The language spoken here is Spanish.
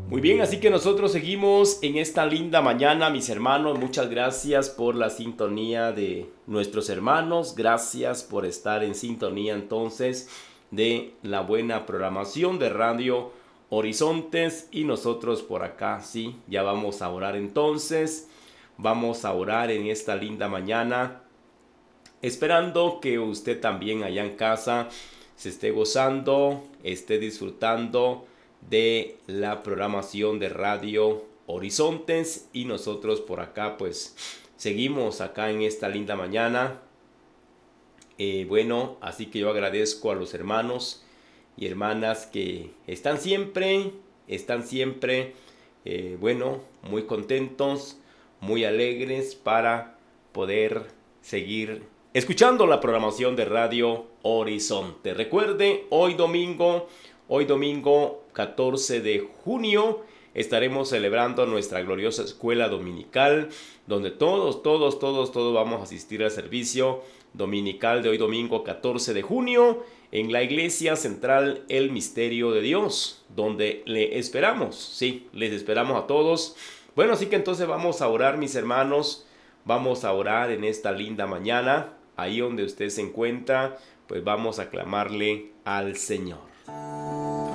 Muy bien, así que nosotros seguimos en esta linda mañana, mis hermanos. Muchas gracias por la sintonía de nuestros hermanos. Gracias por estar en sintonía entonces de la buena programación de Radio Horizontes. Y nosotros por acá, sí, ya vamos a orar entonces. Vamos a orar en esta linda mañana, esperando que usted también allá en casa se esté gozando, esté disfrutando de la programación de Radio Horizontes. Y nosotros por acá pues seguimos acá en esta linda mañana. Bueno, así que yo agradezco a los hermanos y hermanas que están siempre, bueno, muy contentos, muy alegres para poder seguir escuchando la programación de Radio Horizonte. Recuerde, hoy domingo 14 de junio, estaremos celebrando nuestra gloriosa escuela dominical, donde todos vamos a asistir al servicio dominical de hoy domingo 14 de junio en la iglesia central El Misterio de Dios, donde le esperamos, sí, les esperamos a todos. Bueno, así que entonces vamos a orar, mis hermanos, vamos a orar en esta linda mañana, ahí donde usted se encuentra, pues vamos a clamarle al Señor.